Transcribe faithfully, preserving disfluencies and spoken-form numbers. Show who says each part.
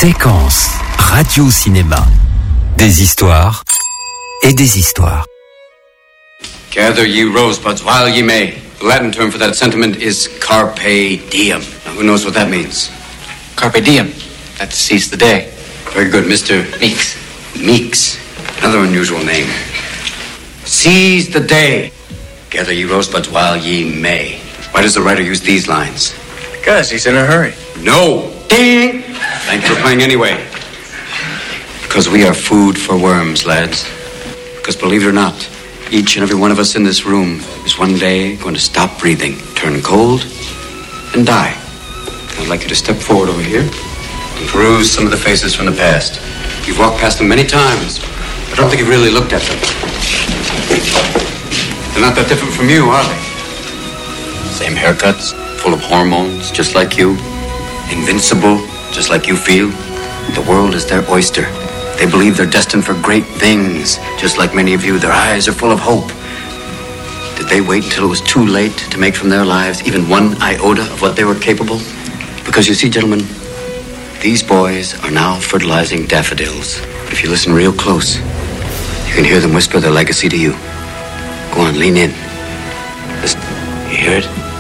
Speaker 1: Séquence radio-cinéma. Des histoires et des histoires.
Speaker 2: Gather ye rosebuds while ye may. The Latin term for that sentiment is carpe diem. Now, who knows what that means?
Speaker 3: Carpe diem. That's seize the day.
Speaker 2: Very good, Mister
Speaker 3: Meeks.
Speaker 2: Meeks. Another unusual name. Seize the day. Gather ye rosebuds while ye may. Why does the writer use these lines?
Speaker 3: Because he's in a hurry.
Speaker 2: No. Ding! Thanks for playing anyway. Because we are food for worms, lads. Because believe it or not, each and every one of us in this room is one day going to stop breathing, turn cold, and die. I'd like you to step forward over here and peruse some of the faces from the past. You've walked past them many times, but I don't think you've really looked at them. They're not that different from you, are they? Same haircuts, full of hormones, just like you. Invincible, just like you feel. The world is their oyster. They believe they're destined for great things, just like many of you. Their eyes are full of hope. Did they wait until it was too late to make from their lives even one iota of what they were capable? Because you see, gentlemen, these boys are now fertilizing daffodils. But if you listen real close, you can hear them whisper their legacy to you. Go on, lean in. Listen. You hear it?